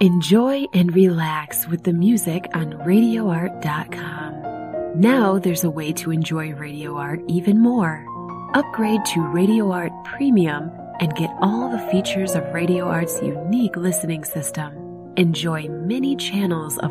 Enjoy and relax with the music on RadioArt.com. Now there's a way to enjoy Radio Art even more. Upgrade to Radio Art Premium and get all the features of Radio Art's unique listening system. Enjoy many channels of